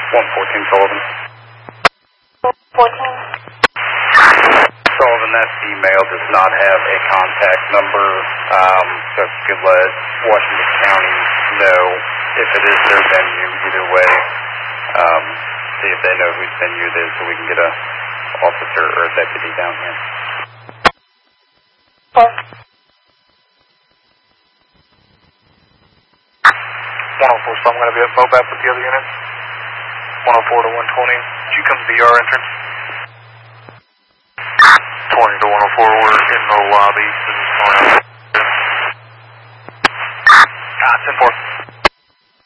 114 Sullivan. 14. Sullivan, that email does not have a contact number, so if you could let Washington County know if it is their venue, either way. See if they know whose venue it is so we can get a officer or a deputy down here. Okay. 104, so I'm going to be at MOBAP with the other units. 104 to 120. Did you come to the ER entrance? 20 to 104, we're in the lobby.